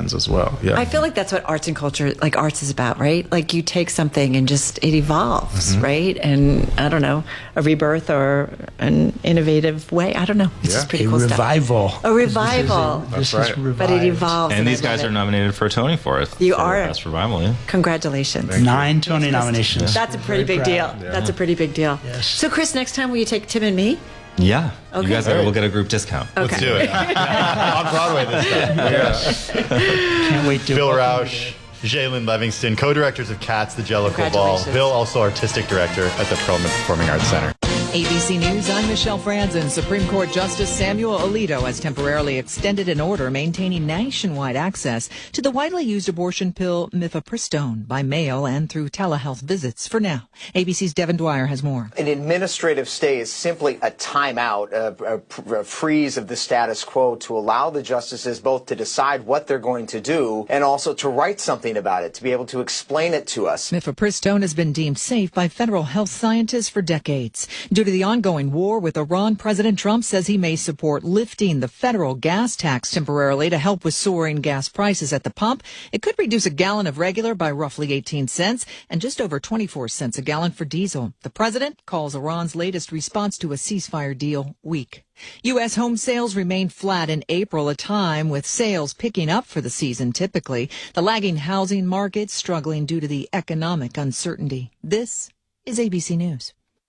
lens as well. Yeah. I feel like that's what arts and culture, like arts is about, right? Like you take something and just it evolves, right? And I don't know, a rebirth or an innovative way. I don't know. It's just pretty cool revival. Stuff. A revival. That's right. But it evolves. And these guys are nominated for a Tony for it. You are. Best Revival, yeah. Congratulations. 9 Tony nominations. That's a pretty big deal. Yeah. That's a pretty big deal. Yes. So, Chris, next time will you take Tim and me? Yeah. Okay. You guys will get a group discount. Okay. Let's do it. On Broadway this time. Can't wait to Bill Rausch, Jalen Livingston, co-directors of Cats, the Jellicle Ball. Congratulations. Bill, also artistic director at the Perlman Performing Arts Center. ABC News, I'm Michelle Franzen. Supreme Court Justice Samuel Alito has temporarily extended an order maintaining nationwide access to the widely used abortion pill mifepristone by mail and through telehealth visits for now. ABC's Devin Dwyer has more. An administrative stay is simply a timeout, a freeze of the status quo to allow the justices both to decide what they're going to do and also to write something about it, to be able to explain it to us. Mifepristone has been deemed safe by federal health scientists for decades. Due to the ongoing war with Iran, President Trump says he may support lifting the federal gas tax temporarily to help with soaring gas prices at the pump. It could reduce a gallon of regular by roughly 18 cents and just over 24 cents a gallon for diesel. The president calls Iran's latest response to a ceasefire deal weak. U.S. home sales remained flat in April, a time with sales picking up for the season typically. The lagging housing market struggling due to the economic uncertainty. This is ABC News.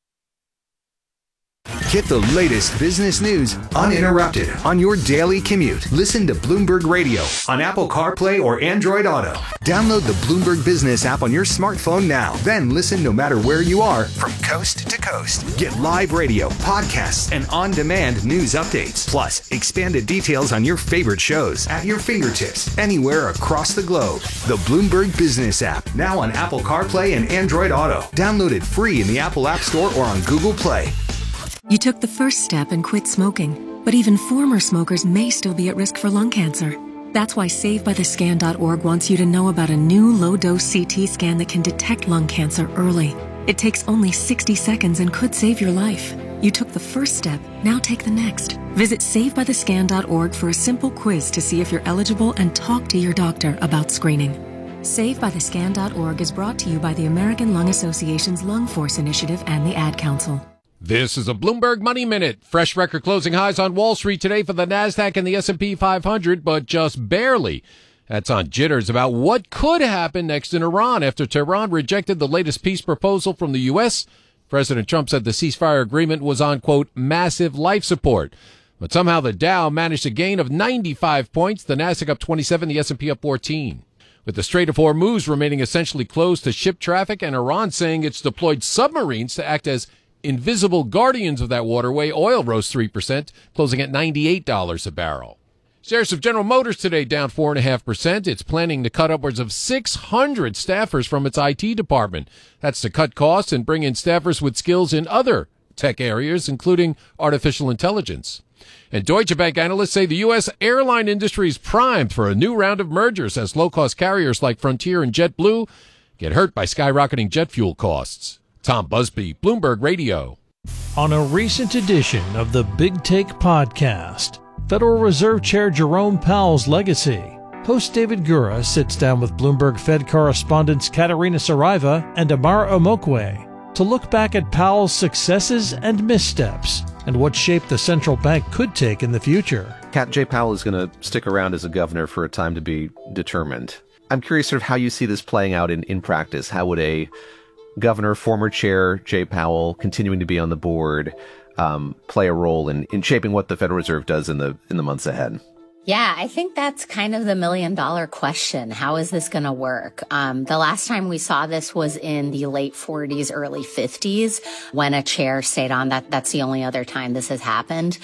Get the latest business news uninterrupted on your daily commute. Listen to Bloomberg Radio on Apple CarPlay or Android Auto. Download the Bloomberg Business app on your smartphone now. Then listen no matter where you are from coast to coast. Get live radio, podcasts, and on-demand news updates. Plus, expanded details on your favorite shows at your fingertips anywhere across the globe. The Bloomberg Business app, now on Apple CarPlay and Android Auto. Download it free in the Apple App Store or on Google Play. You took the first step and quit smoking, but even former smokers may still be at risk for lung cancer. That's why SaveByTheScan.org wants you to know about a new low-dose CT scan that can detect lung cancer early. It takes only 60 seconds and could save your life. You took the first step, now take the next. Visit SaveByTheScan.org for a simple quiz to see if you're eligible and talk to your doctor about screening. SaveByTheScan.org is brought to you by the American Lung Association's Lung Force Initiative and the Ad Council. This is a Bloomberg Money Minute. Fresh record closing highs on Wall Street today for the NASDAQ and the S&P 500, but just barely. That's on jitters about what could happen next in Iran after Tehran rejected the latest peace proposal from the U.S. President Trump said the ceasefire agreement was on, quote, massive life support. But somehow the Dow managed a gain of 95 points, the NASDAQ up 27, the S&P up 14. With the Strait of Hormuz remaining essentially closed to ship traffic and Iran saying it's deployed submarines to act as invisible guardians of that waterway, oil rose 3%, closing at $98 a barrel. Shares of General Motors today down 4.5%. It's planning to cut upwards of 600 staffers from its IT department. That's to cut costs and bring in staffers with skills in other tech areas, including artificial intelligence. And Deutsche Bank analysts say the U.S. airline industry is primed for a new round of mergers as low-cost carriers like Frontier and JetBlue get hurt by skyrocketing jet fuel costs. Tom Busby, Bloomberg Radio. On a recent edition of the Big Take podcast, Federal Reserve Chair Jerome Powell's legacy. Host David Gura sits down with Bloomberg Fed correspondents Katerina Saraiva and Amara Omokwe to look back at Powell's successes and missteps and what shape the central bank could take in the future. Kat, Jay Powell is going to stick around as a governor for a time to be determined. I'm curious sort of how you see this playing out in practice. How would a governor, former chair Jay Powell, continuing to be on the board, play a role in shaping what the Federal Reserve does in the months ahead? Yeah, I think that's kind of the $1 million question. How is this going to work? The last time we saw this was in the late 40s, early 50s, when a chair stayed on. That's the only other time this has happened.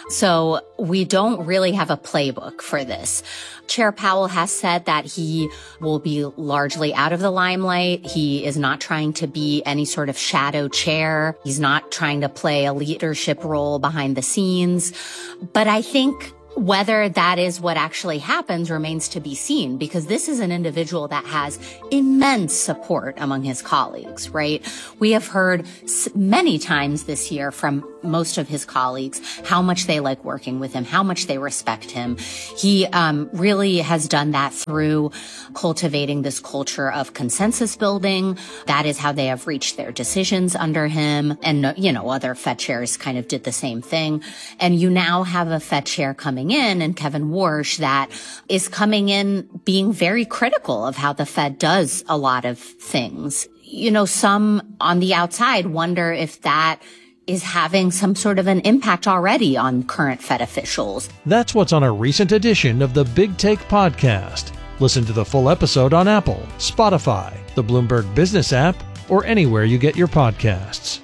So we don't really have a playbook for this. Chair Powell has said that he will be largely out of the limelight. He is not trying to be any sort of shadow chair. He's not trying to play a leadership role behind the scenes. But I think Whether that is what actually happens remains to be seen, because this is an individual that has immense support among his colleagues, right? We have heard many times this year from most of his colleagues how much they like working with him, how much they respect him. He really has done that through cultivating this culture of consensus building. That is how they have reached their decisions under him. And, other Fed chairs kind of did the same thing. And you now have a Fed chair coming in, and Kevin Warsh, that is coming in being very critical of how the Fed does a lot of things. Some on the outside wonder if that is having some sort of an impact already on current Fed officials. That's what's on a recent edition of the Big Take podcast. Listen to the full episode on Apple, Spotify, the Bloomberg Business app, or anywhere you get your podcasts.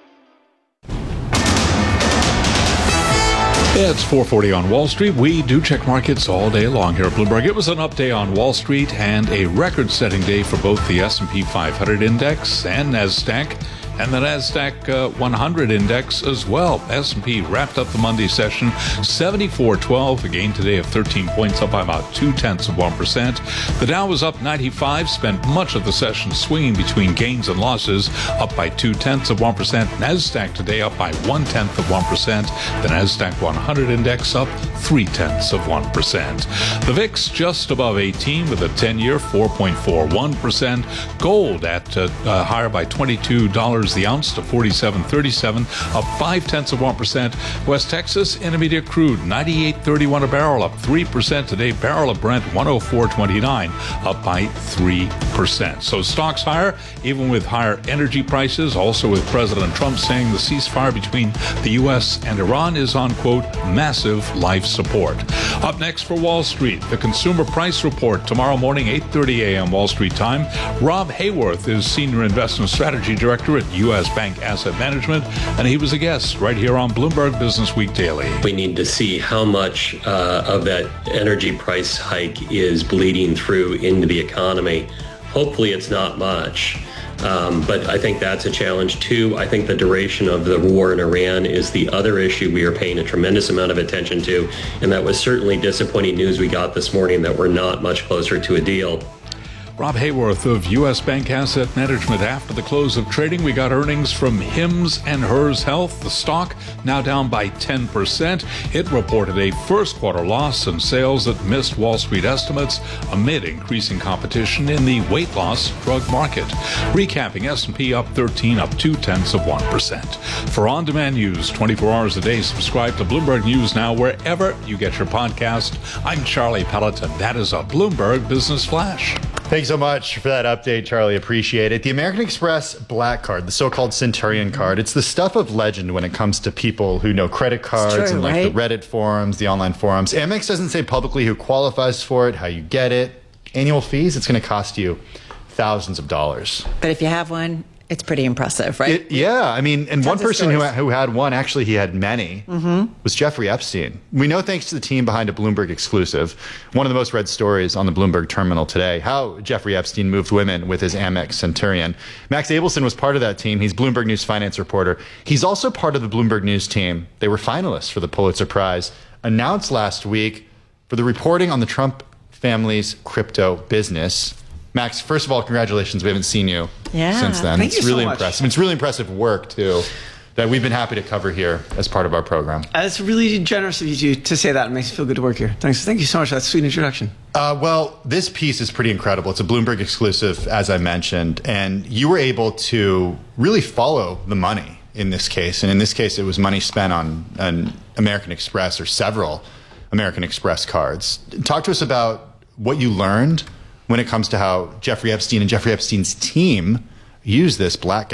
It's 4:40 on Wall Street. We do check markets all day long here at Bloomberg. It was an up day on Wall Street and a record-setting day for both the S&P 500 index and NASDAQ, and the NASDAQ 100 index as well. S&P wrapped up the Monday session 74.12, a gain today of 13 points, up by about 0.2%. The Dow was up 95, spent much of the session swinging between gains and losses, up by 0.2%. NASDAQ today up by 0.1%. The NASDAQ 100 index up 0.3%. The VIX just above 18 with a 10-year 4.41%. Gold at higher by $22 the ounce to $47.37, up 0.5%. West Texas Intermediate crude 98.31 a barrel, up 3% today. Barrel of Brent 104.29, up by 3%. So stocks higher, even with higher energy prices. Also with President Trump saying the ceasefire between the U.S. and Iran is on, quote, massive life support. Up next for Wall Street, the Consumer Price Report tomorrow morning, 8:30 a.m. Wall Street time. Rob Hayworth is Senior Investment Strategy Director at U.S. Bank Asset Management, and he was a guest right here on Bloomberg Business Week Daily. We need to see how much of that energy price hike is bleeding through into the economy. Hopefully it's not much, but I think that's a challenge too. I think the duration of the war in Iran is the other issue we are paying a tremendous amount of attention to, and that was certainly disappointing news we got this morning that we're not much closer to a deal. Rob Hayworth of U.S. Bank Asset Management. After the close of trading, we got earnings from Hims and Hers Health. The stock now down by 10%. It reported a first quarter loss and sales that missed Wall Street estimates amid increasing competition in the weight loss drug market. Recapping, S&P up 13, up 0.2%. For on-demand news 24 hours a day, subscribe to Bloomberg News Now wherever you get your podcast. I'm Charlie Pelleton. That is a Bloomberg Business Flash. Thanks so much for that update, Charlie. Appreciate it. The American Express Black Card, the so-called Centurion card, it's the stuff of legend when it comes to people who know credit cards and like the Reddit forums, the online forums. Amex doesn't say publicly who qualifies for it, how you get it. Annual fees, it's going to cost you thousands of dollars. But if you have one, it's pretty impressive, right? Yeah. I mean, and one person who had one, actually he had many, was Jeffrey Epstein. We know thanks to the team behind a Bloomberg exclusive, one of the most read stories on the Bloomberg terminal today, how Jeffrey Epstein moved women with his Amex Centurion. Max Abelson was part of that team. He's Bloomberg News finance reporter. He's also part of the Bloomberg News team. They were finalists for the Pulitzer Prize, announced last week for the reporting on the Trump family's crypto business. Max, first of all, congratulations. We haven't seen you since then. Thank you really so much. impressive. It's really impressive work, too, that we've been happy to cover here as part of our program. It's really generous of you to say that. It makes me feel good to work here. Thanks. Thank you so much for that sweet introduction. Well, this piece is pretty incredible. It's a Bloomberg exclusive, as I mentioned, and you were able to really follow the money in this case. And in this case, it was money spent on an American Express or several American Express cards. Talk to us about what you learned when it comes to how Jeffrey Epstein and Jeffrey Epstein's team use this black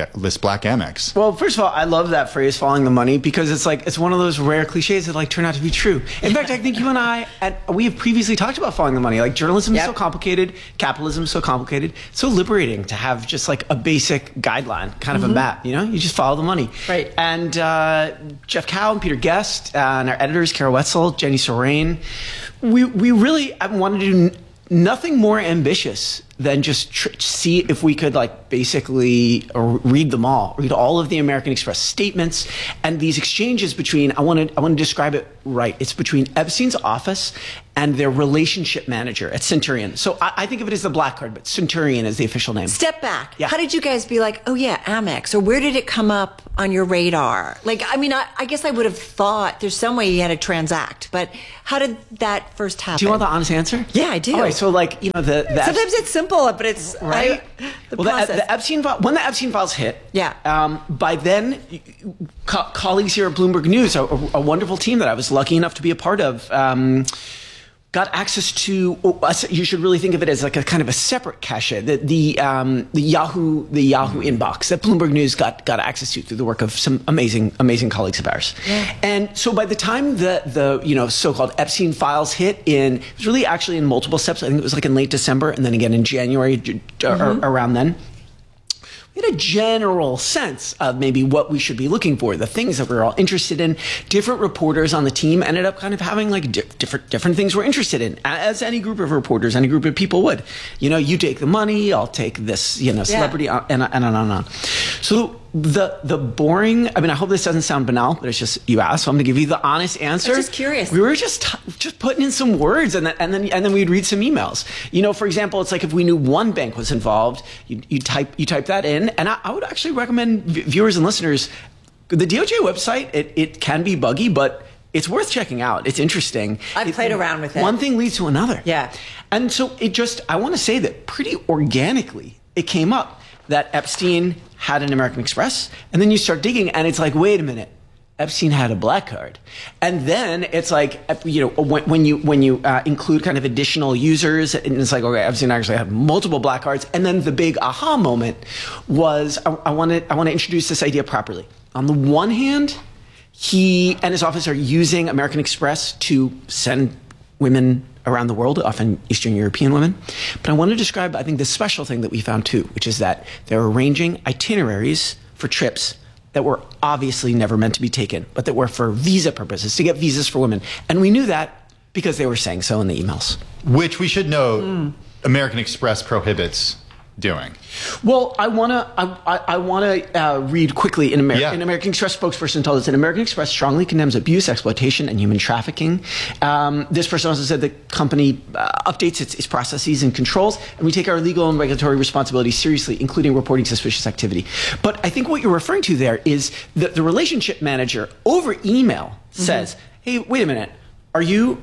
Amex. Well, first of all, I love that phrase, following the money, because it's one of those rare cliches that turn out to be true. In fact, I think you and I, we have previously talked about following the money. Like, journalism is so complicated, capitalism is so complicated. It's so liberating to have just like a basic guideline, kind of a map, you know? You just follow the money. Right. And Jeff Cowan, Peter Guest, and our editors, Kara Wetzel, Jenny Sorain, we really wanted to do nothing more ambitious than just see if we could basically read all of the American Express statements and these exchanges between, I want to describe it right. It's between Epstein's office and their relationship manager at Centurion. So I think of it as the black card, but Centurion is the official name. Step back. Yeah. How did you guys be like, oh yeah, Amex? Or where did it come up on your radar? Like, I mean, I guess I would have thought there's some way you had to transact, but how did that first happen? Do you want the honest answer? Yeah, I do. All right, so like, the sometimes it's simple, but it's right. The Epstein when the Epstein files hit, by then, colleagues here at Bloomberg News, a wonderful team that I was lucky enough to be a part of, got access to. You should really think of it as like a kind of a separate cache, the Yahoo inbox that Bloomberg News got access to through the work of some amazing colleagues of ours. Yeah. And so by the time the so-called Epstein files hit it was really actually in multiple steps. I think it was like in late December and then again in January around then. We had a general sense of maybe what we should be looking for, the things that we're all interested in. Different reporters on the team ended up kind of having like different things we're interested in, as any group of reporters, any group of people would. You take the money, I'll take this, celebrity, and on and on. So the boring, I mean, I hope this doesn't sound banal, but it's just you asked, so I'm going to give you the honest answer. I'm just curious. We were just putting in some words, and then we'd read some emails. For example, it's like if we knew one bank was involved, you type that in, and I would actually recommend viewers and listeners, the DOJ website. It can be buggy, but it's worth checking out. It's interesting. I've played around with it. One thing leads to another. Yeah, and so I want to say that pretty organically it came up that Epstein had an American Express, and then you start digging, and it's like, wait a minute, Epstein had a black card, and then it's like, when you include kind of additional users, and it's like, okay, Epstein actually had multiple black cards, and then the big aha moment was, I want to introduce this idea properly. On the one hand, he and his office are using American Express to send women around the world, often Eastern European women. But I want to describe, I think, the special thing that we found too, which is that they're arranging itineraries for trips that were obviously never meant to be taken, but that were for visa purposes, to get visas for women. And we knew that because they were saying so in the emails. Which we should note, American Express prohibits doing. Well, I want to read quickly. An American Express spokesperson told us that American Express strongly condemns abuse, exploitation, and human trafficking. This person also said the company updates its processes and controls, and we take our legal and regulatory responsibilities seriously, including reporting suspicious activity. But I think what you're referring to there is that the relationship manager over email says, "Hey, wait a minute, Are you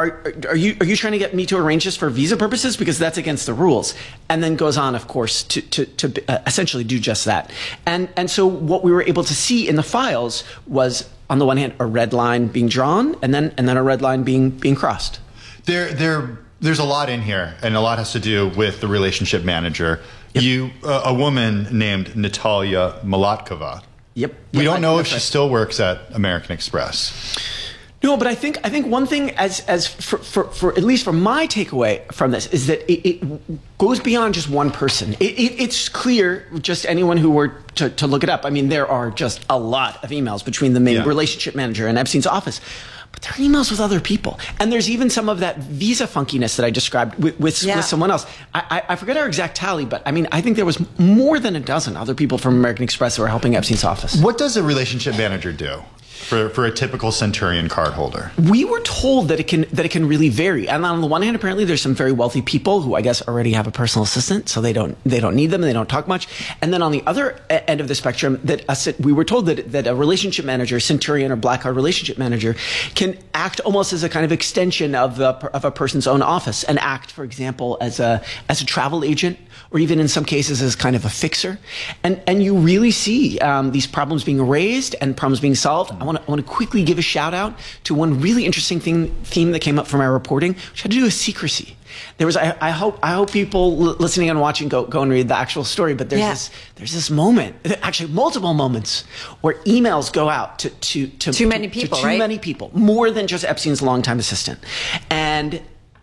trying to get me to arrange this for visa purposes? Because that's against the rules." And then goes on, of course, to essentially do just that. And so what we were able to see in the files was, on the one hand, a red line being drawn, and then a red line being crossed. There's a lot in here, and a lot has to do with the relationship manager. Yep. A woman named Natalia Malatkova. Yep. We don't know if she still works at American Express. No, but I think one thing, as for at least from my takeaway from this, is that it goes beyond just one person. It's clear, just anyone who were to look it up. I mean, there are just a lot of emails between the main relationship manager and Epstein's office. But there are emails with other people. And there's even some of that visa funkiness that I described with someone else. I forget our exact tally, but I mean, I think there was more than a dozen other people from American Express who were helping Epstein's office. What does a relationship manager do for a typical Centurion cardholder? We were told that it can really vary. And on the one hand, apparently there's some very wealthy people who I guess already have a personal assistant, so they don't need them and they don't talk much. And then on the other end of the spectrum, we were told that a relationship manager, Centurion or Black Card relationship manager, can act almost as a kind of extension of a person's own office, and act, for example, as a travel agent, or even in some cases as kind of a fixer. And you really see these problems being raised and problems being solved. I want to quickly give a shout out to one really interesting theme that came up from our reporting, which had to do with secrecy. There was, I hope people listening and watching go and read the actual story, but there's this moment, actually multiple moments, where emails go out to too many people, too many people, more than just Epstein's longtime assistant. And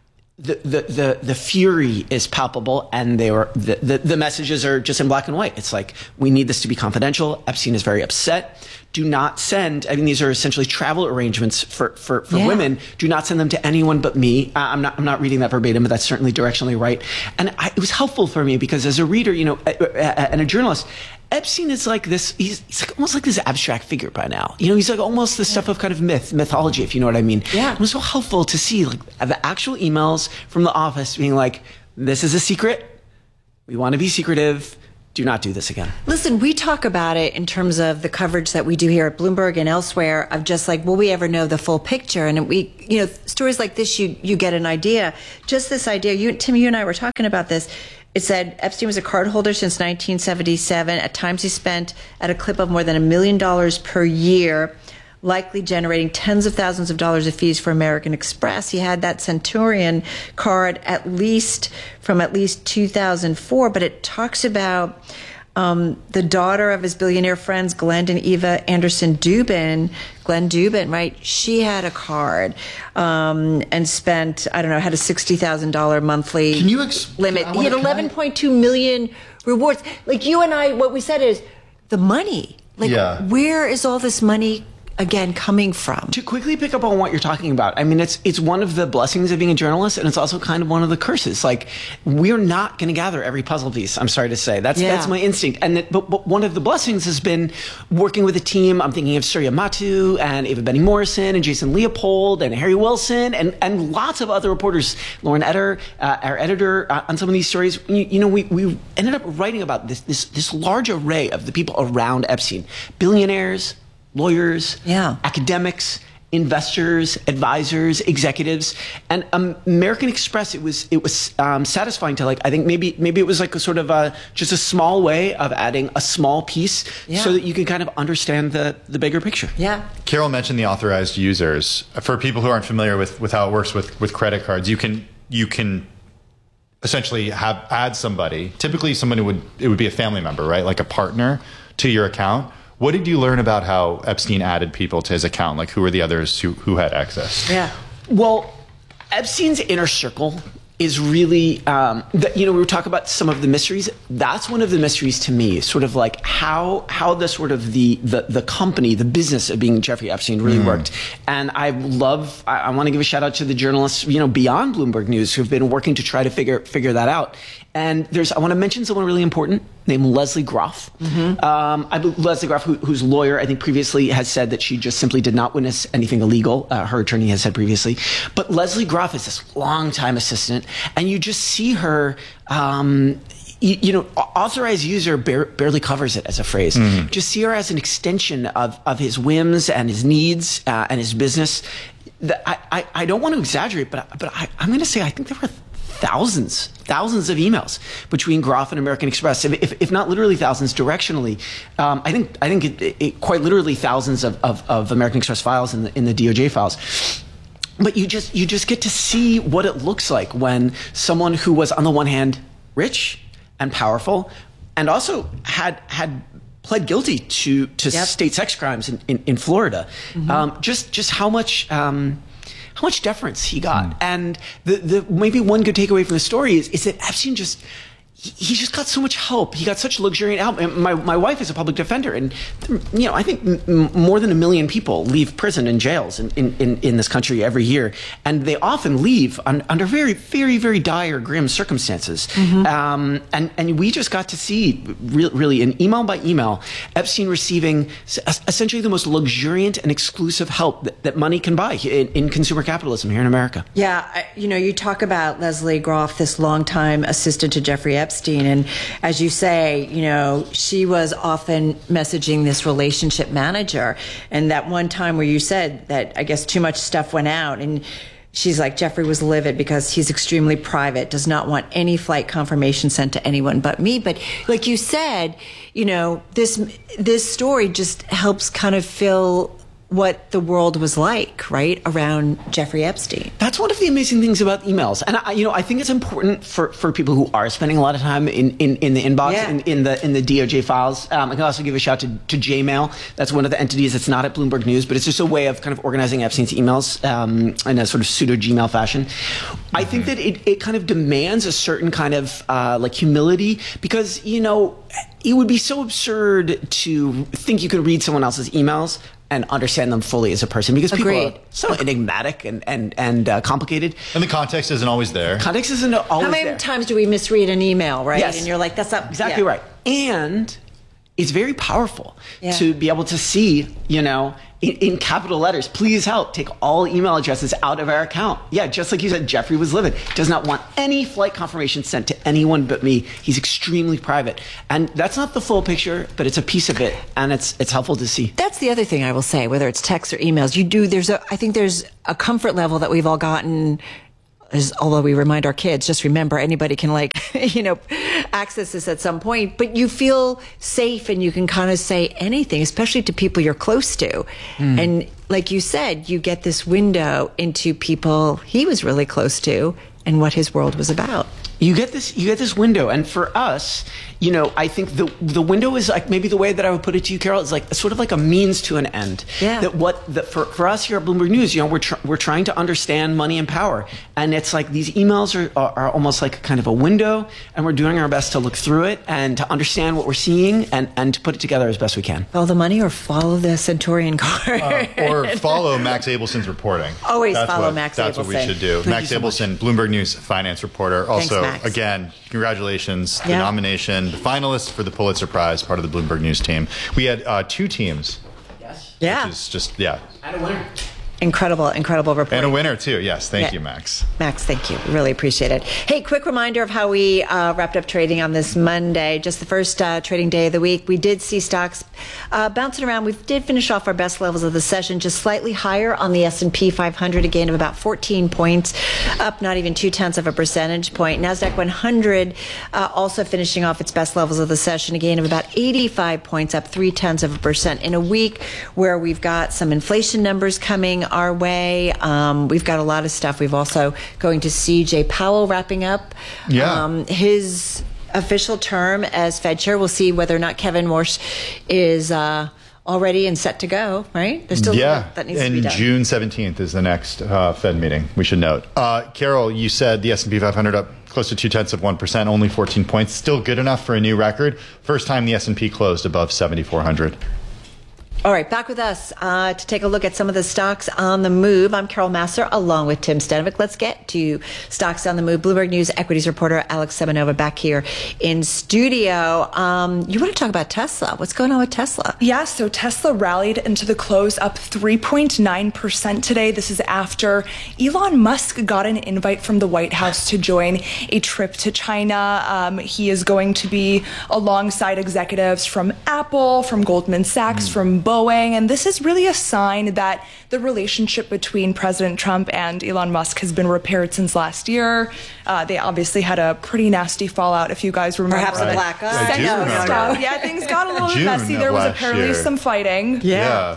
the fury is palpable, and the messages are just in black and white. It's like, we need this to be confidential. Epstein is very upset. Do not send, I mean, these are essentially travel arrangements for women. Do not send them to anyone but me. I'm not reading that verbatim, but that's certainly directionally right. And it was helpful for me because as a reader, and a journalist, Epstein is like this. He's like almost like this abstract figure by now. You know, he's like almost the stuff of kind of mythology, if you know what I mean. Yeah. It was so helpful to see like the actual emails from the office being like, "This is a secret. We want to be secretive. Do not do this again." Listen, we talk about it in terms of the coverage that we do here at Bloomberg and elsewhere of just like, will we ever know the full picture? And we, you know, stories like this, you get an idea. Just this idea, Tim, you and I were talking about this. It said Epstein was a card holder since 1977. At times he spent at a clip of more than $1 million per year, likely generating tens of thousands of dollars of fees for American Express. He had that Centurion card from at least 2004, but it talks about the daughter of his billionaire friends, Glenn and Eva Anderson Dubin, Glenn Dubin, right? She had a card and spent, I don't know, had a $60,000 monthly limit. He had 11.2 million rewards. Like you and I, what we said is the money. Like, where is all this money again coming from? To quickly pick up on what you're talking about, I mean, it's one of the blessings of being a journalist, and it's also kind of one of the curses. Like, we're not going to gather every puzzle piece. I'm sorry to say, that's my instinct. And but one of the blessings has been working with a team. I'm thinking of Surya Matu and Ava Benny Morrison and Jason Leopold and Harry Wilson and lots of other reporters. Lauren Etter, our editor, on some of these stories. You know, we ended up writing about this large array of the people around Epstein, billionaires, lawyers, academics, investors, advisors, executives, and American Express. It was satisfying to, like, I think maybe it was like a sort of just a small way of adding a small piece so that you can kind of understand the bigger picture. Yeah. Carol mentioned the authorized users. For people who aren't familiar with how it works with credit cards, you can essentially add somebody. Typically, it would be a family member, right? Like a partner to your account. What did you learn about how Epstein added people to his account? Like, who were the others who had access? Yeah. Well, Epstein's inner circle is really, we were talking about some of the mysteries. That's one of the mysteries to me, sort of like how the sort of the company, the business of being Jeffrey Epstein really worked. And I want to give a shout out to the journalists, beyond Bloomberg News who've been working to try to figure that out. And I want to mention someone really important named Leslie Groff. Leslie Groff, whose lawyer, I think previously has said that she just simply did not witness anything illegal. Her attorney has said previously. But Leslie Groff is this longtime assistant, and you just see her, authorized user barely covers it as a phrase. Just see her as an extension of his whims and his needs and his business. I don't want to exaggerate, but I'm going to say I think there were thousands of emails between Groff and American Express, if not literally thousands directionally. I think it quite literally thousands of American Express files in the DOJ files. But you just get to see what it looks like when someone who was on the one hand rich and powerful and also had pled guilty to state sex crimes in Florida. Just how much deference he got. And the maybe one good takeaway from the story is that Epstein he just got so much help. He got such luxuriant help. And my wife is a public defender, and I think more than 1 million people leave prison and jails in this country every year, and they often leave under very, very, very dire, grim circumstances. And we just got to see really in email by email, Epstein receiving essentially the most luxuriant and exclusive help that money can buy in consumer capitalism here in America. Yeah, you talk about Leslie Groff, this longtime assistant to Jeffrey Epstein. And as you say, she was often messaging this relationship manager. And that one time where you said that, I guess, too much stuff went out, and she's like, Jeffrey was livid because he's extremely private, does not want any flight confirmation sent to anyone but me. But like you said, this story just helps kind of fill what the world was like, right, around Jeffrey Epstein. That's one of the amazing things about emails. And I think it's important for people who are spending a lot of time in the inbox, in the DOJ files. I can also give a shout to Jmail. That's one of the entities that's not at Bloomberg News, but it's just a way of kind of organizing Epstein's emails in a sort of pseudo Gmail fashion. I think that it kind of demands a certain kind of like humility, because it would be so absurd to think you could read someone else's emails and understand them fully as a person, because people are so enigmatic and complicated. And the context isn't always there. Context isn't always there. How many times do we misread an email, right? Yes. And you're like, that's not... Exactly right. And it's very powerful to be able to see, in capital letters, please help, take all email addresses out of our account. Yeah, just like you said, Jeffrey was livid. Does not want any flight confirmation sent to anyone but me. He's extremely private. And that's not the full picture, but it's a piece of it, and it's helpful to see. That's the other thing I will say, whether it's texts or emails, I think there's a comfort level that we've all gotten. Although we remind our kids, just remember anybody can access this at some point, but you feel safe and you can kind of say anything, especially to people you're close to. And like you said, you get this window into people he was really close to and what his world was about. You get this window, and for us, I think the window is like, maybe the way that I would put it to you, Carol, is like sort of like a means to an end. Yeah. For us here at Bloomberg News, we're trying to understand money and power, and it's like these emails are almost like kind of a window, and we're doing our best to look through it and to understand what we're seeing and to put it together as best we can. Follow the money or follow the Centurion card. Or follow Max Abelson's reporting. Always follow Max Abelson. That's what we should do. Max Abelson, Bloomberg News finance reporter. Also, Thanks, Max. Again, congratulations. The nomination, the finalist for the Pulitzer Prize, part of the Bloomberg News team. We had 2 teams. Yes. Yeah. Which is just, And a winner. Incredible report. And a winner, too. Yes. Thank you, Max. Max, thank you. Really appreciate it. Hey, quick reminder of how we wrapped up trading on this Monday, just the first trading day of the week. We did see stocks bouncing around. We did finish off our best levels of the session, just slightly higher on the S&P 500, a gain of about 14 points, up not even 0.2 of a percentage point. NASDAQ 100 also finishing off its best levels of the session, a gain of about 85 points, up 0.3 of a percent in a week where we've got some inflation numbers coming our way. We've got a lot of stuff. We've also going to see Jay Powell wrapping up his official term as Fed chair. We'll see whether or not Kevin Warsh is already and set to go, right? There's still that needs to be done. June 17th is the next Fed meeting, we should note. Carol, you said the S&P 500 up close to 0.2%, only 14 points. Still good enough for a new record. First time the S&P closed above 7,400. All right, back with us to take a look at some of the stocks on the move. I'm Carol Massar, along with Tim Stenovic. Let's get to stocks on the move. Bloomberg News equities reporter Alex Semenova back here in studio. You want to talk about Tesla? What's going on with Tesla? Yeah, so Tesla rallied into the close, up 3.9% today. This is after Elon Musk got an invite from the White House to join a trip to China. He is going to be alongside executives from Apple, from Goldman Sachs, from Boeing, and this is really a sign that the relationship between President Trump and Elon Musk has been repaired since last year. They obviously had a pretty nasty fallout, if you guys remember. Perhaps a black eye. Yeah, things got a little bit messy. There was apparently some fighting. Yeah.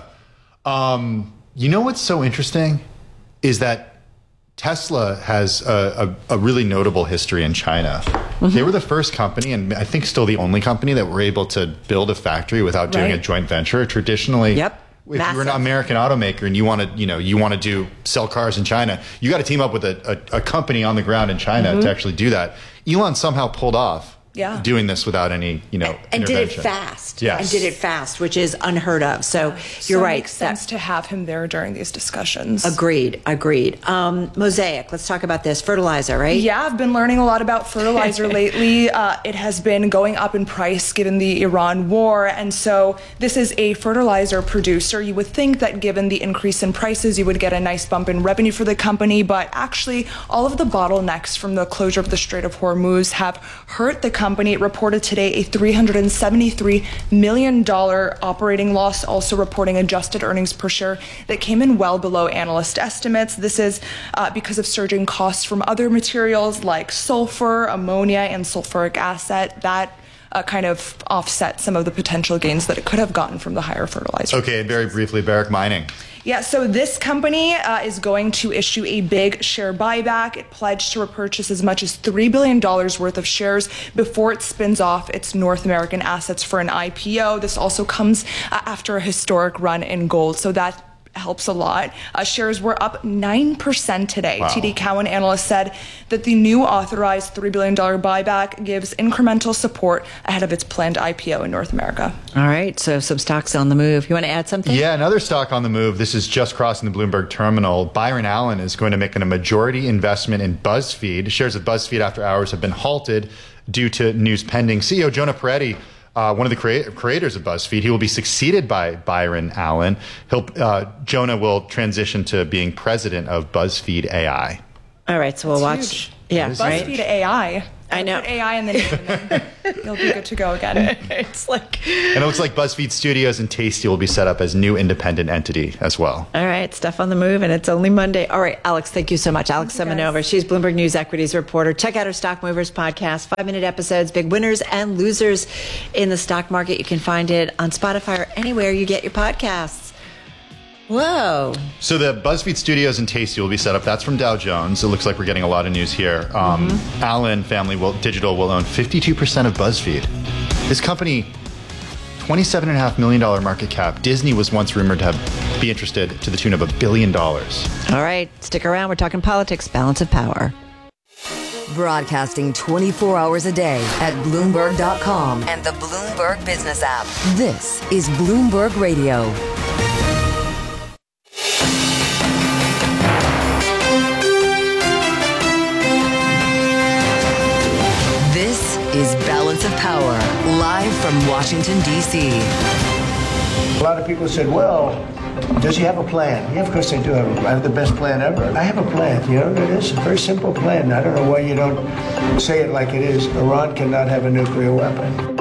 You know what's so interesting is that Tesla has a really notable history in China. They were the first company, and I think still the only company, that were able to build a factory without doing a joint venture. Traditionally, if you're an American automaker and you want to sell cars in China, you got to team up with a company on the ground in China to actually do that. Elon somehow pulled off doing this without any, and intervention. did it fast. Yes. And did it fast, which is unheard of. So you're right. It makes sense to have him there during these discussions. Agreed. Mosaic, let's talk about this. Fertilizer, right? Yeah, I've been learning a lot about fertilizer lately. It has been going up in price given the Iran war. And so this is a fertilizer producer. You would think that given the increase in prices, you would get a nice bump in revenue for the company. But actually, all of the bottlenecks from the closure of the Strait of Hormuz have hurt the company. It reported today a $373 million operating loss, also reporting adjusted earnings per share that came in well below analyst estimates. This is because of surging costs from other materials like sulfur, ammonia, and sulfuric acid that kind of offset some of the potential gains that it could have gotten from the higher fertilizer. Okay, very briefly, Barrick Mining. Yeah, so this company is going to issue a big share buyback. It pledged to repurchase as much as $3 billion worth of shares before it spins off its North American assets for an IPO. This also comes after a historic run in gold, so that helps a lot. Shares were up 9% today. Wow. TD Cowen analyst said that the new authorized $3 billion buyback gives incremental support ahead of its planned IPO in North America. All right, so some stocks on the move. You want to add something? Yeah, another stock on the move. This is just crossing the Bloomberg terminal. Byron Allen is going to make a majority investment in BuzzFeed. Shares of BuzzFeed after hours have been halted due to news pending. CEO Jonah Peretti one of the creators of BuzzFeed. He will be succeeded by Byron Allen. Jonah will transition to being president of BuzzFeed AI. All right, so we'll watch. Huge. Yeah, BuzzFeed AI. I know. Put AI in the name, and then you'll be good to go again. It's like. And it looks like BuzzFeed Studios and Tasty will be set up as new independent entity as well. All right, stuff on the move, and it's only Monday. All right, Alex, thank you so much. Alex Semenova, she's Bloomberg News Equities reporter. Check out her Stock Movers podcast, 5-minute episodes, big winners and losers in the stock market. You can find it on Spotify or anywhere you get your podcasts. Whoa. So the BuzzFeed Studios and Tasty will be set up. That's from Dow Jones. It looks like we're getting a lot of news here. Allen family Digital will own 52% of BuzzFeed. This company, $27.5 million market cap. Disney was once rumored to be interested to the tune of $1 billion. All right, stick around. We're talking politics, balance of power. Broadcasting 24 hours a day at Bloomberg.com and the Bloomberg Business app. This is Bloomberg Radio. This is Balance of Power, live from Washington, D.C. A lot of people said, well, does he have a plan? Yeah, of course I do. I have the best plan ever. I have a plan. You know what it is? A very simple plan. I don't know why you don't say it like it is. Iran cannot have a nuclear weapon.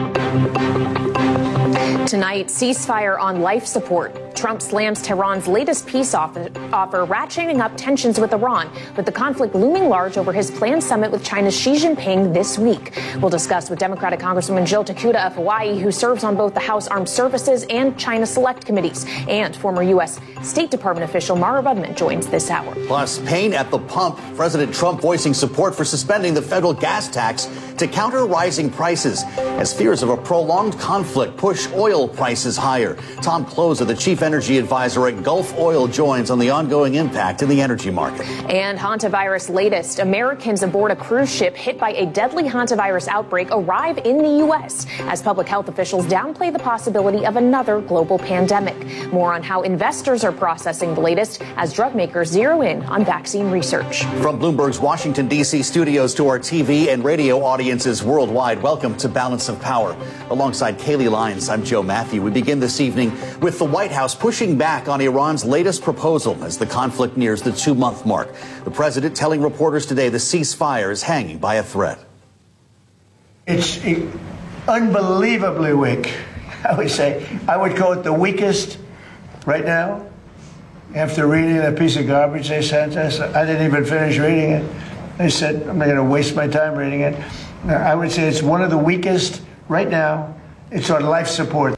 Tonight, ceasefire on life support. Trump slams Tehran's latest peace offer, ratcheting up tensions with Iran, with the conflict looming large over his planned summit with China's Xi Jinping this week. We'll discuss with Democratic Congresswoman Jill Takuda of Hawaii, who serves on both the House Armed Services and China Select Committees. And former U.S. State Department official Mara Rudman joins this hour. Plus, pain at the pump. President Trump voicing support for suspending the federal gas tax to counter rising prices as fears of a prolonged conflict push oil prices higher. Tom Closer, the chief energy advisor at Gulf Oil, joins on the ongoing impact in the energy market. And hantavirus latest. Americans aboard a cruise ship hit by a deadly hantavirus outbreak arrive in the U.S. as public health officials downplay the possibility of another global pandemic. More on how investors are processing the latest as drug makers zero in on vaccine research. From Bloomberg's Washington, D.C. studios to our TV and radio audiences worldwide, welcome to Balance of Power. Alongside Kaylee Lyons, I'm Joe Matthew. We begin this evening with the White House pushing back on Iran's latest proposal as the conflict nears the 2-month mark. The president telling reporters today the ceasefire is hanging by a thread. It's unbelievably weak, I would say. I would call it the weakest right now. After reading that piece of garbage they sent us, I didn't even finish reading it. They said, I'm not going to waste my time reading it. I would say it's one of the weakest right now. It's on life support.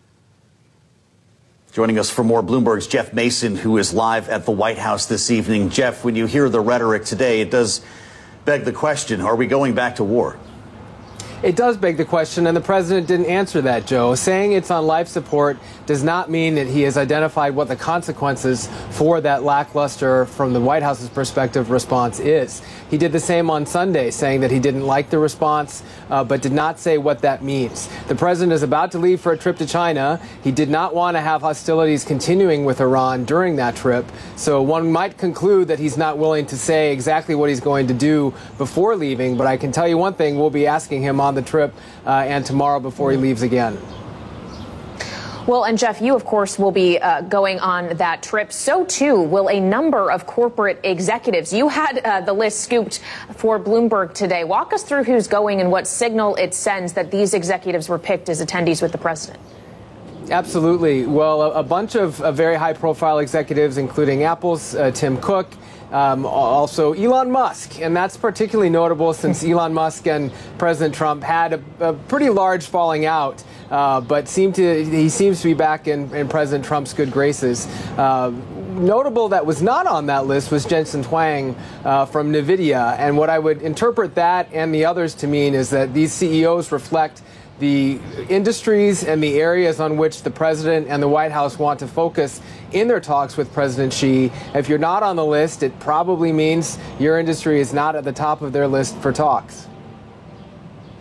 Joining us for more, Bloomberg's Jeff Mason, who is live at the White House this evening. Jeff, when you hear the rhetoric today, it does beg the question, are we going back to war? It does beg the question, and the president didn't answer that, Joe. Saying it's on life support does not mean that he has identified what the consequences for that lackluster, from the White House's perspective, response is. He did the same on Sunday, saying that he didn't like the response, but did not say what that means. The president is about to leave for a trip to China. He did not want to have hostilities continuing with Iran during that trip, so one might conclude that he's not willing to say exactly what he's going to do before leaving, but I can tell you one thing, we'll be asking him on the trip and tomorrow before he leaves again. Well, and Jeff, you, of course, will be going on that trip. So, too, will a number of corporate executives. You had the list scooped for Bloomberg today. Walk us through who's going and what signal it sends that these executives were picked as attendees with the president. Absolutely. Well, a bunch of very high-profile executives, including Apple's Tim Cook, also Elon Musk, and that's particularly notable since Elon Musk and President Trump had a pretty large falling out, but he seems to be back in President Trump's good graces. Notable that was not on that list was Jensen Huang from NVIDIA, and what I would interpret that and the others to mean is that these CEOs reflect the industries and the areas on which the president and the White House want to focus in their talks with President Xi. If you're not on the list, it probably means your industry is not at the top of their list for talks.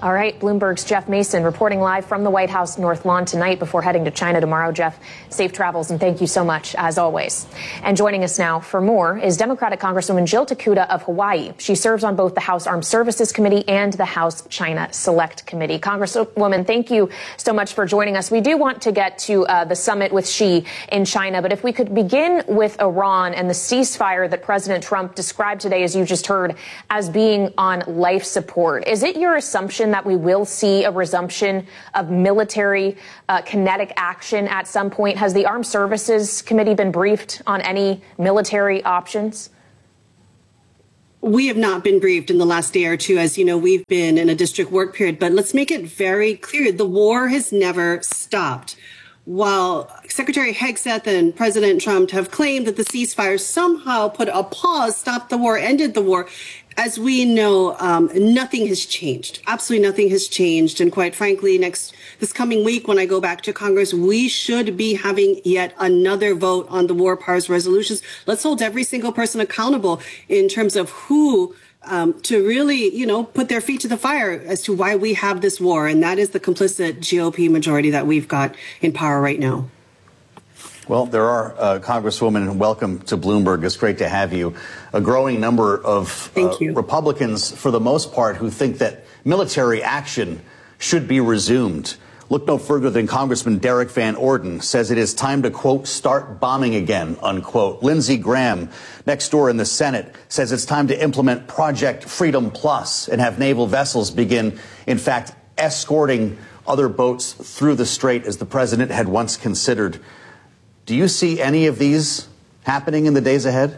All right, Bloomberg's Jeff Mason reporting live from the White House North Lawn tonight before heading to China tomorrow. Jeff, safe travels, and thank you so much, as always. And joining us now for more is Democratic Congresswoman Jill Takuda of Hawaii. She serves on both the House Armed Services Committee and the House China Select Committee. Congresswoman, thank you so much for joining us. We do want to get to the summit with Xi in China, but if we could begin with Iran and the ceasefire that President Trump described today, as you just heard, as being on life support. Is it your assumption that we will see a resumption of military kinetic action at some point? Has the Armed Services Committee been briefed on any military options? We have not been briefed in the last day or two. As you know, we've been in a district work period, but let's make it very clear. The war has never stopped. While Secretary Hegseth and President Trump have claimed that the ceasefire somehow put a pause, stopped the war, ended the war, as we know, nothing has changed. Absolutely nothing has changed. And quite frankly, this coming week, when I go back to Congress, we should be having yet another vote on the war powers resolutions. Let's hold every single person accountable in terms of who to really, put their feet to the fire as to why we have this war. And that is the complicit GOP majority that we've got in power right now. Well, there are, Congresswoman, welcome to Bloomberg. It's great to have you. A growing number of Republicans, for the most part, who think that military action should be resumed. Look no further than Congressman Derek Van Orden says it is time to, quote, start bombing again, unquote. Lindsey Graham, next door in the Senate, says it's time to implement Project Freedom Plus and have naval vessels begin, in fact, escorting other boats through the strait as the president had once considered. Do you see any of these happening in the days ahead?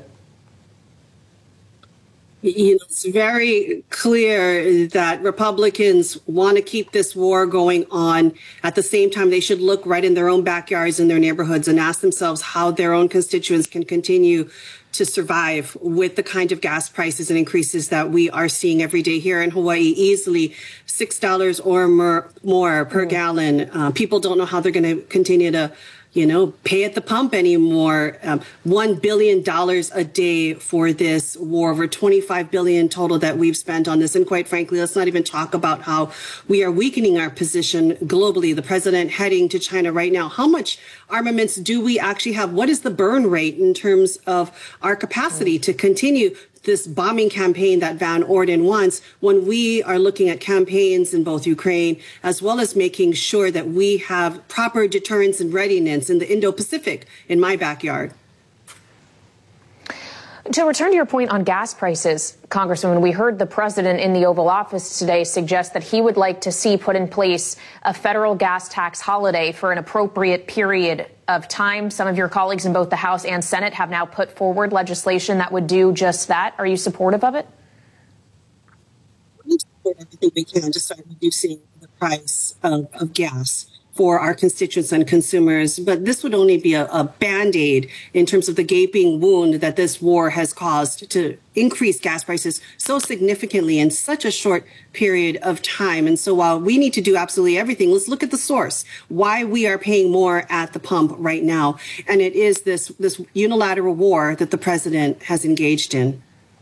It's very clear that Republicans want to keep this war going on. At the same time, they should look right in their own backyards and their neighborhoods and ask themselves how their own constituents can continue to survive with the kind of gas prices and increases that we are seeing every day here in Hawaii, easily $6 or more per gallon. People don't know how they're going to continue to pay at the pump anymore. $1 billion a day for this war, over $25 billion total that we've spent on this. And quite frankly, let's not even talk about how we are weakening our position globally. The president heading to China right now. How much armaments do we actually have? What is the burn rate in terms of our capacity to continue this bombing campaign that Van Orden wants, when we are looking at campaigns in both Ukraine, as well as making sure that we have proper deterrence and readiness in the Indo-Pacific in my backyard? To return to your point on gas prices, Congresswoman, we heard the president in the Oval Office today suggest that he would like to see put in place a federal gas tax holiday for an appropriate period of time. Some of your colleagues in both the House and Senate have now put forward legislation that would do just that. Are you supportive of it? We support everything we can to start reducing the price of gas for our constituents and consumers. But this would only be a Band-Aid in terms of the gaping wound that this war has caused to increase gas prices so significantly in such a short period of time. And so while we need to do absolutely everything, let's look at the source, why we are paying more at the pump right now. And it is this unilateral war that the president has engaged in.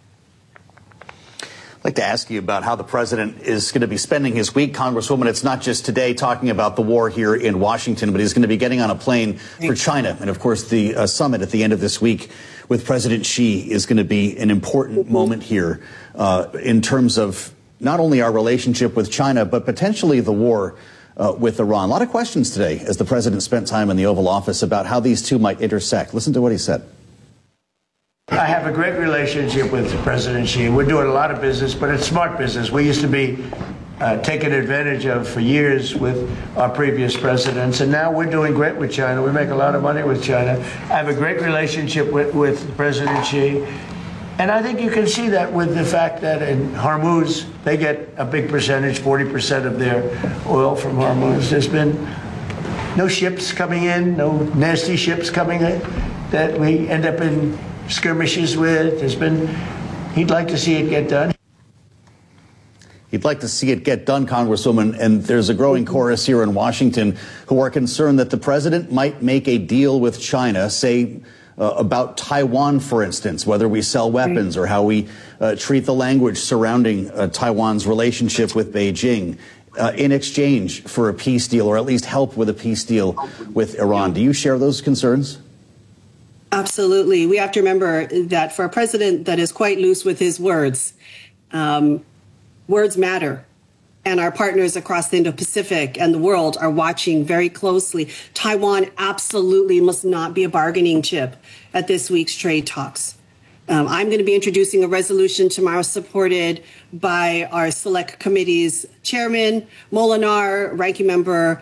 I'd like to ask you about how the president is going to be spending his week, Congresswoman. It's not just today talking about the war here in Washington, but he's going to be getting on a plane for China. And, of course, the summit at the end of this week with President Xi is going to be an important moment here in terms of not only our relationship with China, but potentially the war with Iran. A lot of questions today as the president spent time in the Oval Office about how these two might intersect. Listen to what he said. I have a great relationship with President Xi. We're doing a lot of business, but it's smart business. We used to be taken advantage of for years with our previous presidents, and now we're doing great with China. We make a lot of money with China. I have a great relationship with President Xi, and I think you can see that with the fact that in Hormuz, they get a big percentage, 40% of their oil from Hormuz. There's been no ships coming in, no nasty ships coming in that we end up in skirmishes with. He'd like to see it get done. He'd like to see it get done, Congresswoman, and there's a growing chorus here in Washington who are concerned that the president might make a deal with China, say about Taiwan, for instance, whether we sell weapons or how we treat the language surrounding Taiwan's relationship with Beijing. in exchange for a peace deal, or at least help with a peace deal with Iran. Do you share those concerns? Absolutely. We have to remember that for a president that is quite loose with his words, words matter. And our partners across the Indo-Pacific and the world are watching very closely. Taiwan absolutely must not be a bargaining chip at this week's trade talks. I'm going to be introducing a resolution tomorrow supported by our select committee's chairman, Molinar, ranking member,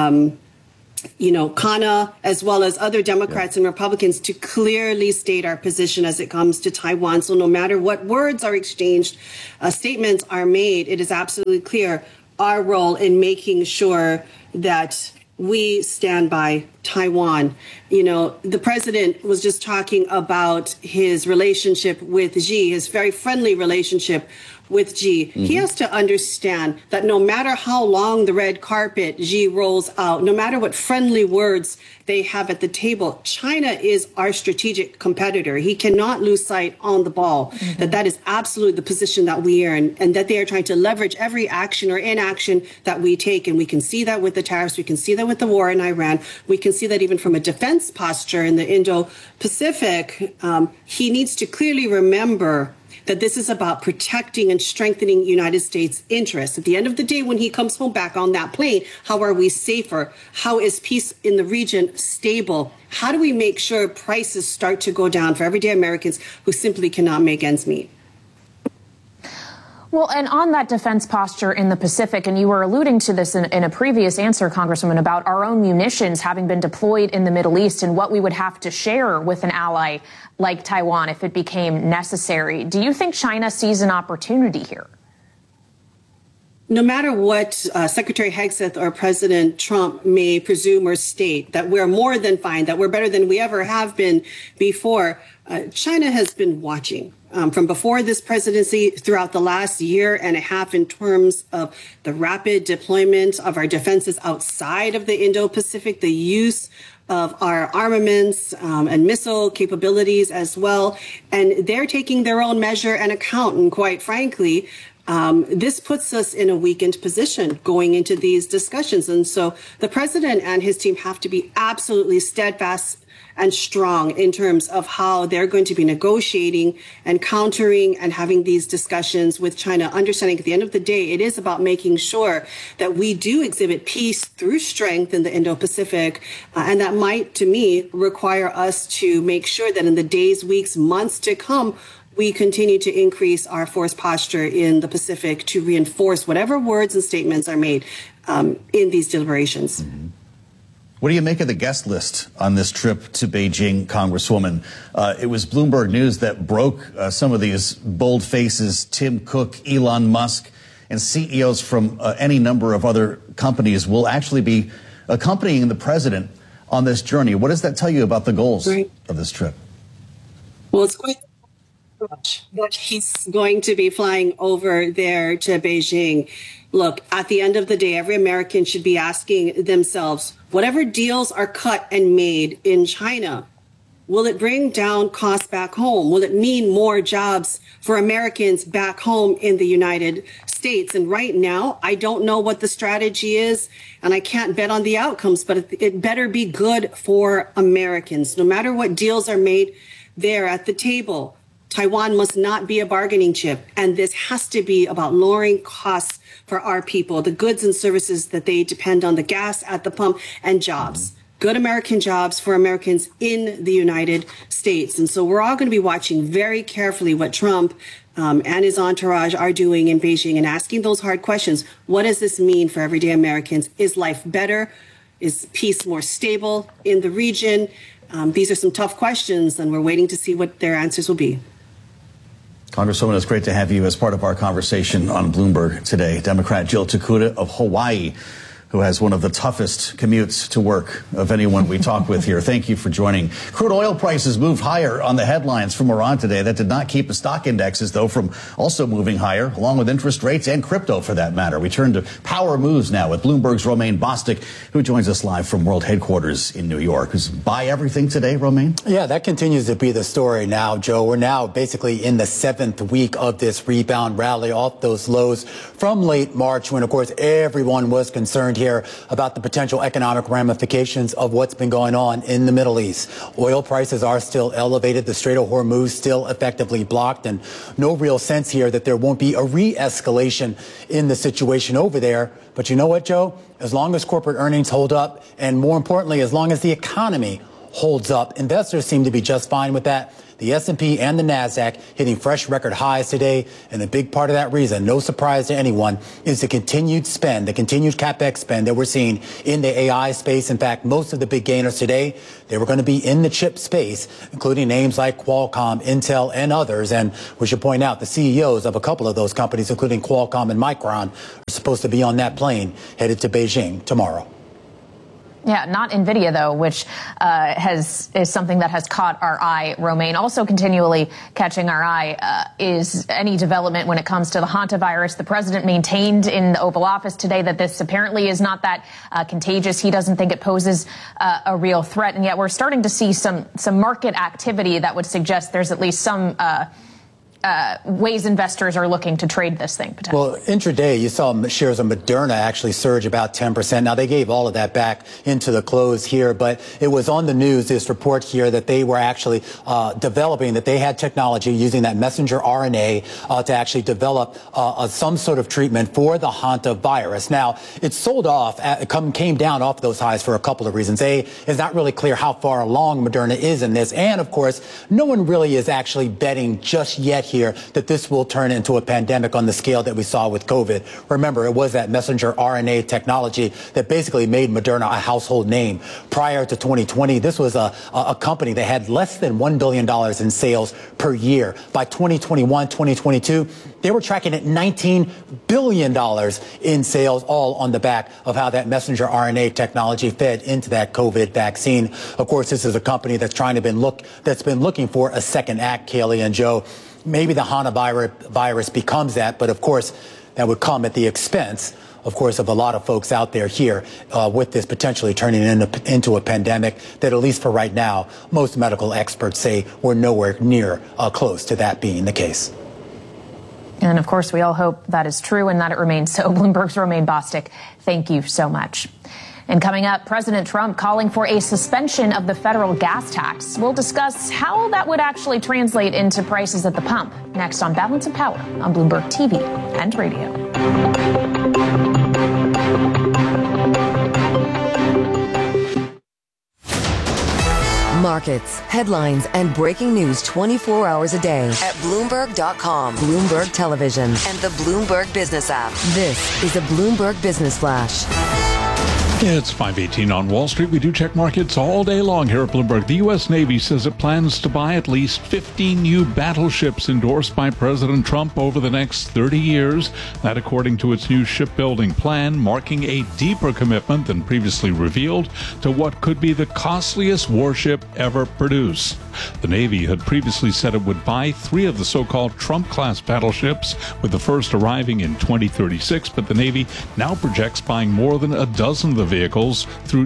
Khanna, as well as other Democrats and Republicans, to clearly state our position as it comes to Taiwan. So no matter what words are exchanged, statements are made, it is absolutely clear our role in making sure that we stand by Taiwan. The president was just talking about his relationship with Xi, his very friendly relationship with Xi. Mm-hmm. He has to understand that no matter how long the red carpet Xi rolls out, no matter what friendly words they have at the table, China is our strategic competitor. He cannot lose sight on the ball, that is absolutely the position that we are in, and that they are trying to leverage every action or inaction that we take. And we can see that with the tariffs. We can see that with the war in Iran. We can see that even from a defense posture in the Indo-Pacific. He needs to clearly remember that this is about protecting and strengthening United States interests. At the end of the day, when he comes home back on that plane, how are we safer? How is peace in the region stable? How do we make sure prices start to go down for everyday Americans who simply cannot make ends meet? Well, and on that defense posture in the Pacific, and you were alluding to this in a previous answer, Congresswoman, about our own munitions having been deployed in the Middle East and what we would have to share with an ally like Taiwan if it became necessary. Do you think China sees an opportunity here? No matter what Secretary Hegseth or President Trump may presume or state, that we're more than fine, that we're better than we ever have been before, China has been watching. From before this presidency throughout the last year and a half in terms of the rapid deployment of our defenses outside of the Indo-Pacific, the use of our armaments and missile capabilities as well. And they're taking their own measure and account. And quite frankly, this puts us in a weakened position going into these discussions. And so the president and his team have to be absolutely steadfast and strong in terms of how they're going to be negotiating and countering and having these discussions with China, understanding at the end of the day, it is about making sure that we do exhibit peace through strength in the Indo-Pacific. And that might, to me, require us to make sure that in the days, weeks, months to come, we continue to increase our force posture in the Pacific to reinforce whatever words and statements are made in these deliberations. Mm-hmm. What do you make of the guest list on this trip to Beijing, Congresswoman? It was Bloomberg News that broke some of these bold faces. Tim Cook, Elon Musk, and CEOs from any number of other companies will actually be accompanying the president on this journey. What does that tell you about the goals of this trip? Well, it's quite that he's going to be flying over there to Beijing. Look, at the end of the day, every American should be asking themselves, whatever deals are cut and made in China, will it bring down costs back home? Will it mean more jobs for Americans back home in the United States? And right now, I don't know what the strategy is, and I can't bet on the outcomes, but it better be good for Americans. No matter what deals are made there at the table, Taiwan must not be a bargaining chip, and this has to be about lowering costs for our people, the goods and services that they depend on, the gas at the pump, and jobs. Good American jobs for Americans in the United States. And so we're all going to be watching very carefully what Trump and his entourage are doing in Beijing and asking those hard questions. What does this mean for everyday Americans? Is life better? Is peace more stable in the region? These are some tough questions, and we're waiting to see what their answers will be. Congresswoman, it's great to have you as part of our conversation on Bloomberg today. Democrat Jill Tokuda of Hawaii, who has one of the toughest commutes to work of anyone we talk with here. Thank you for joining. Crude oil prices moved higher on the headlines from Iran today. That did not keep the stock indexes, though, from also moving higher, along with interest rates and crypto, for that matter. We turn to power moves now with Bloomberg's Romaine Bostick, who joins us live from World Headquarters in New York. Who's buy everything today, Romaine? Yeah, that continues to be the story now, Joe. We're now basically in the 7th week of this rebound rally off those lows from late March, when, of course, everyone was concerned here about the potential economic ramifications of what's been going on in the Middle East. Oil prices are still elevated. The Strait of Hormuz still effectively blocked, and no real sense here that there won't be a re-escalation in the situation over there. But you know what, Joe? As long as corporate earnings hold up, and more importantly, as long as the economy holds up, investors seem to be just fine with that. The S&P and the NASDAQ hitting fresh record highs today. And a big part of that reason, no surprise to anyone, is the continued spend, the continued CapEx spend that we're seeing in the AI space. In fact, most of the big gainers today, they were going to be in the chip space, including names like Qualcomm, Intel, and others. And we should point out the CEOs of a couple of those companies, including Qualcomm and Micron, are supposed to be on that plane headed to Beijing tomorrow. Yeah, not NVIDIA, though, which is something that has caught our eye, Romaine. Also continually catching our eye is any development when it comes to the hantavirus. The president maintained in the Oval Office today that this apparently is not that contagious. He doesn't think it poses a real threat. And yet we're starting to see some market activity that would suggest there's at least some ways investors are looking to trade this thing potentially. Well, intraday, you saw shares of Moderna actually surge about 10%. Now, they gave all of that back into the close here, but it was on the news, this report here, that they were actually developing, that they had technology using that messenger RNA to actually develop some sort of treatment for the hantavirus. Now, it sold off, came down off those highs for a couple of reasons. A, it's not really clear how far along Moderna is in this. And, of course, no one really is actually betting just yet here that this will turn into a pandemic on the scale that we saw with COVID. Remember, it was that messenger RNA technology that basically made Moderna a household name. Prior to 2020, this was a company that had less than $1 billion in sales per year. By 2021, 2022, they were tracking at $19 billion in sales, all on the back of how that messenger RNA technology fed into that COVID vaccine. Of course, this is a company that's that's been looking for a second act, Kaylee and Joe. Maybe the hantavirus becomes that, but of course, that would come at the expense, of course, of a lot of folks out there here with this potentially turning into a pandemic that, at least for right now, most medical experts say we're nowhere near close to that being the case. And of course, we all hope that is true and that it remains so. Bloomberg's Romaine Bostick, thank you so much. And coming up, President Trump calling for a suspension of the federal gas tax. We'll discuss how that would actually translate into prices at the pump. Next on Balance of Power on Bloomberg TV and radio. Markets, headlines, and breaking news 24 hours a day at Bloomberg.com, Bloomberg Television, and the Bloomberg Business app. This is a Bloomberg Business Flash. It's 5:18 on Wall Street. We do check markets all day long here at Bloomberg. The U.S. Navy says it plans to buy at least 50 new battleships endorsed by President Trump over the next 30 years. That, according to its new shipbuilding plan, marking a deeper commitment than previously revealed to what could be the costliest warship ever produced. The Navy had previously said it would buy 3 of the so-called Trump-class battleships, with the first arriving in 2036, but the Navy now projects buying more than a dozen of the vessels through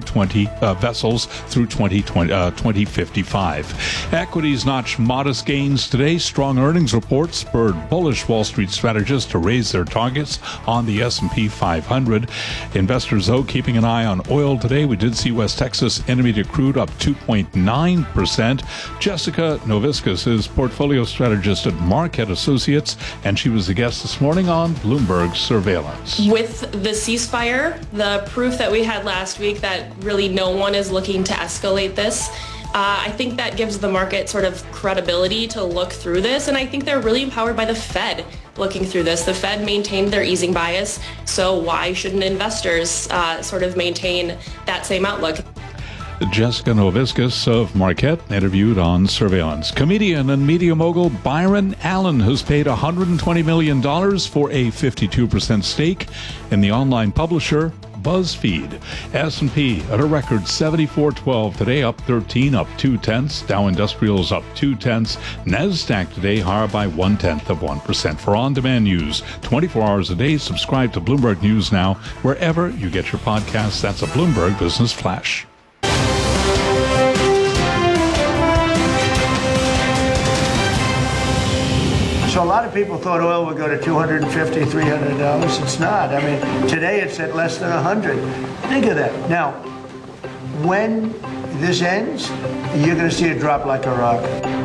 2055. Equities notched modest gains today. Strong earnings reports spurred bullish Wall Street strategists to raise their targets on the S&P 500. Investors, though, keeping an eye on oil today. We did see West Texas Intermediate crude up 2.9%. Jessica Noviscus is portfolio strategist at Marquette Associates, and she was the guest this morning on Bloomberg Surveillance. With the ceasefire, the proof that we had last week that really no one is looking to escalate this, I think that gives the market sort of credibility to look through this, and I think they're really empowered by the Fed looking through this. The Fed maintained their easing bias, so why shouldn't investors sort of maintain that same outlook? Jessica Noviscus of Marquette interviewed on Surveillance. Comedian and media mogul Byron Allen has paid $120 million for a 52% stake in the online publisher BuzzFeed. S&P at a record 74.12 today, up 13, up 0.2. Dow Industrials up 0.2. NASDAQ today higher by 0.1%. For on-demand news 24 hours a day, subscribe to Bloomberg News Now wherever you get your podcasts. That's a Bloomberg Business Flash. So a lot of people thought oil would go to $250, $300. It's not. I mean, today it's at less than 100. Think of that. Now, when this ends, you're going to see it drop like a rock.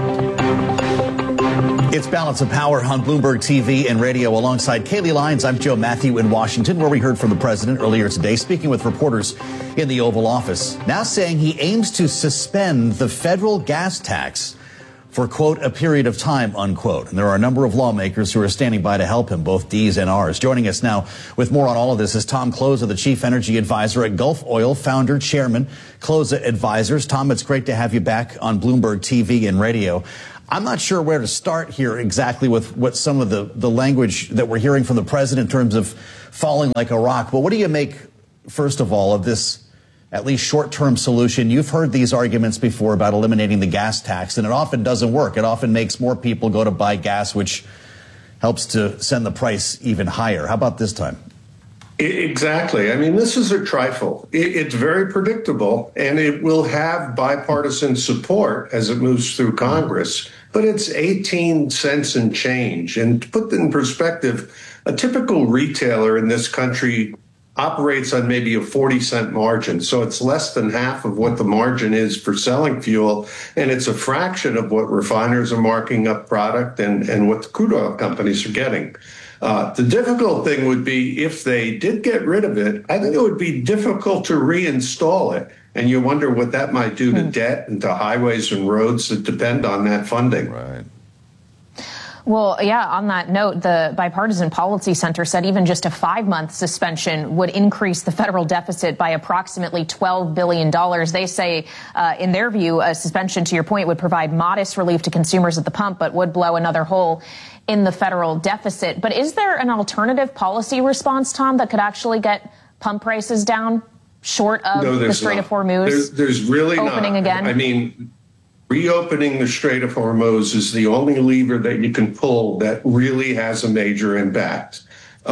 It's Balance of Power on Bloomberg TV and radio alongside Kaylee Lyons. I'm Joe Matthew in Washington, where we heard from the president earlier today, speaking with reporters in the Oval Office, now saying he aims to suspend the federal gas tax for, quote, a period of time, unquote. And there are a number of lawmakers who are standing by to help him, both D's and R's. Joining us now with more on all of this is Tom Kloza, the Chief Energy Advisor at Gulf Oil, founder, chairman, Kloza Advisors. Tom, it's great to have you back on Bloomberg TV and radio. I'm not sure where to start here exactly with what some of the language that we're hearing from the president in terms of falling like a rock. But what do you make, first of all, of this at least short-term solution? You've heard these arguments before about eliminating the gas tax, and it often doesn't work. It often makes more people go to buy gas, which helps to send the price even higher. How about this time? Exactly. I mean, this is a trifle. It's very predictable, and it will have bipartisan support as it moves through Congress. But it's 18 cents and change. And to put that in perspective, a typical retailer in this country operates on maybe a 40-cent margin. So it's less than half of what the margin is for selling fuel. And it's a fraction of what refiners are marking up product and what the crude oil companies are getting. The difficult thing would be if they did get rid of it, I think it would be difficult to reinstall it. And you wonder what that might do to debt and to highways and roads that depend on that funding. Right. Well, yeah, on that note, the Bipartisan Policy Center said even just a 5-month suspension would increase the federal deficit by approximately $12 billion. They say, in their view, a suspension, to your point, would provide modest relief to consumers at the pump, but would blow another hole in the federal deficit. But is there an alternative policy response, Tom, that could actually get pump prices down short of the Strait of Hormuz there's really opening not. again? I mean, reopening the Strait of Hormuz is the only lever that you can pull that really has a major impact.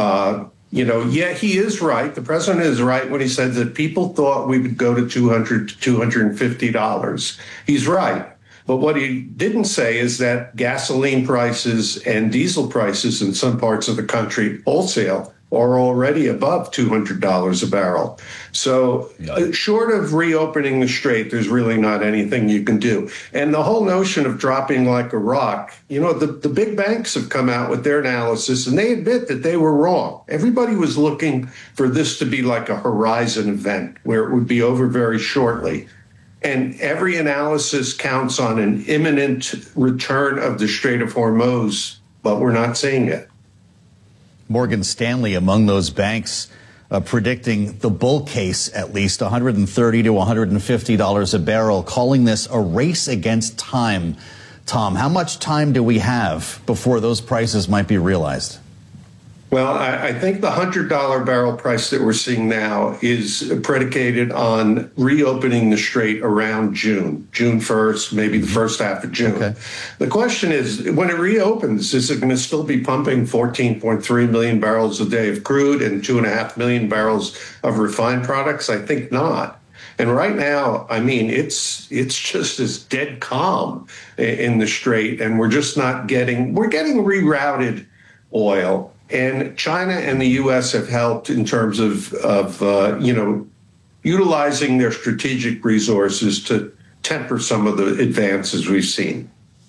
Yeah, he is right. The president is right when he said that people thought we would go to $200 to $250. He's right. But what he didn't say is that gasoline prices and diesel prices in some parts of the country wholesale are already above $200 a barrel. So short of reopening the strait, there's really not anything you can do. And the whole notion of dropping like a rock, the big banks have come out with their analysis and they admit that they were wrong. Everybody was looking for this to be like a horizon event where it would be over very shortly. And every analysis counts on an imminent return of the Strait of Hormuz, but we're not seeing it. Morgan Stanley among those banks predicting the bull case, at least $130 to $150 a barrel, calling this a race against time. Tom, how much time do we have before those prices might be realized? Well, I think the $100 barrel price that we're seeing now is predicated on reopening the strait around June 1st, maybe the first half of June. Okay. The question is, when it reopens, is it going to still be pumping 14.3 million barrels a day of crude and 2.5 million barrels of refined products? I think not. And right now, I mean, it's just as dead calm in the strait, and we're just not getting rerouted oil. And China and the U.S. have helped in terms of utilizing their strategic resources to temper some of the advances we've seen.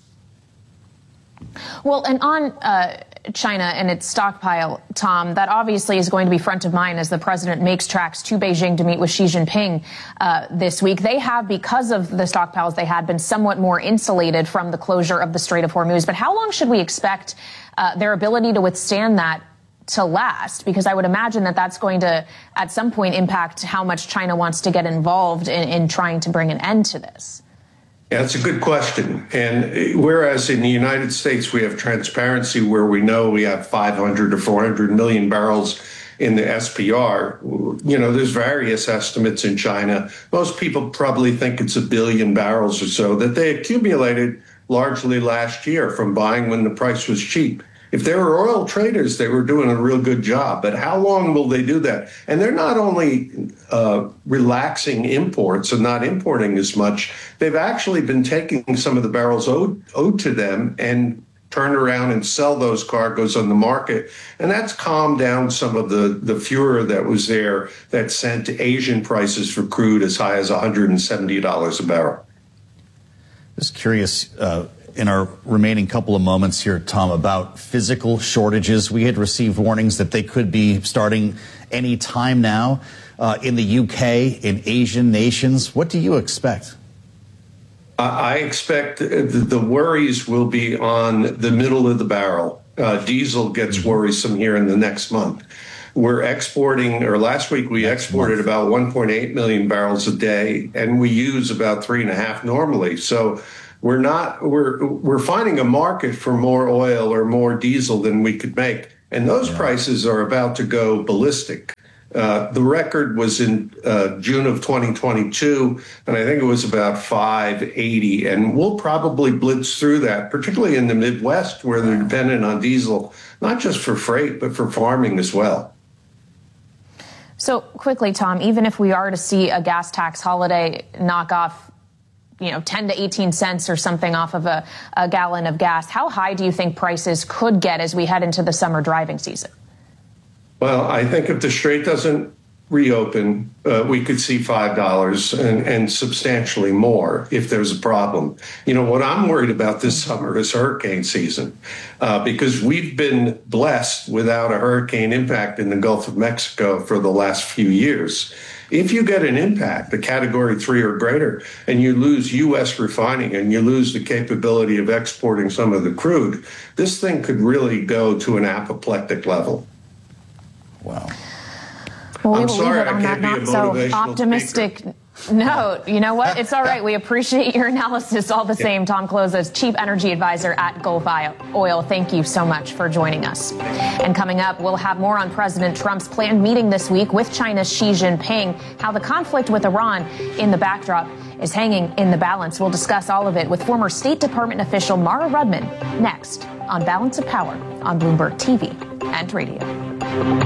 Well, and on China and its stockpile, Tom, that obviously is going to be front of mind as the president makes tracks to Beijing to meet with Xi Jinping this week. They have, because of the stockpiles they had, been somewhat more insulated from the closure of the Strait of Hormuz. But how long should we expect their ability to withstand that to last? Because I would imagine that that's going to, at some point, impact how much China wants to get involved in trying to bring an end to this. Yeah, that's a good question. And whereas in the United States we have transparency where we know we have 500 to 400 million barrels in the SPR. You know, there's various estimates in China. Most people probably think it's 1 billion barrels or so that they accumulated largely last year from buying when the price was cheap. If they were oil traders, they were doing a real good job. But how long will they do that? And they're not only relaxing imports and not importing as much, they've actually been taking some of the barrels owed to them and turn around and sell those cargoes on the market. And that's calmed down some of the furor that was there that sent Asian prices for crude as high as $170 a barrel. Just curious, in our remaining couple of moments here, Tom, about physical shortages. We had received warnings that they could be starting any time now in the UK, in Asian nations. What do you expect? I expect the worries will be on the middle of the barrel. Diesel gets worrisome here in the next month. We're exporting, or last week we exported about 1.8 million barrels a day, and we use about 3.5 normally. So we're finding a market for more oil or more diesel than we could make. And those prices are about to go ballistic. The record was in June of 2022, and I think it was about $5.80. And we'll probably blitz through that, particularly in the Midwest, where they're dependent on diesel, not just for freight, but for farming as well. So quickly, Tom, even if we are to see a gas tax holiday knock off 10 to 18 cents or something off of a gallon of gas, how high do you think prices could get as we head into the summer driving season? Well, I think if the Strait doesn't reopen, we could see $5 and substantially more if there's a problem. You know, what I'm worried about this summer is hurricane season, because we've been blessed without a hurricane impact in the Gulf of Mexico for the last few years. If you get an impact, a Category 3 or greater, and you lose U.S. refining and you lose the capability of exporting some of the crude, this thing could really go to an apoplectic level. Wow. Well, I'm sorry, I can't be a motivational optimistic note. You know what? It's all right. We appreciate your analysis all the same. Tom Closa, Chief Energy Advisor at Gulf Oil. Thank you so much for joining us. And coming up, we'll have more on President Trump's planned meeting this week with China's Xi Jinping, how the conflict with Iran in the backdrop is hanging in the balance. We'll discuss all of it with former State Department official Mara Rudman next on Balance of Power on Bloomberg TV and radio.